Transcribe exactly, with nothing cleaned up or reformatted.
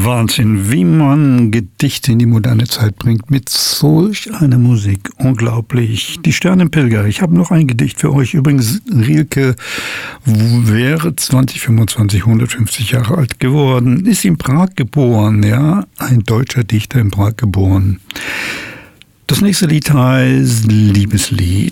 Wahnsinn, wie man Gedichte in die moderne Zeit bringt mit solch einer Musik. Unglaublich. Die Sternenpilger. Ich habe noch ein Gedicht für euch. Übrigens, Rilke wäre zwanzig fünfundzwanzig, hundertfünfzig Jahre alt geworden. Ist in Prag geboren, ja. Ein deutscher Dichter in Prag geboren. Das nächste Lied heißt Liebeslied.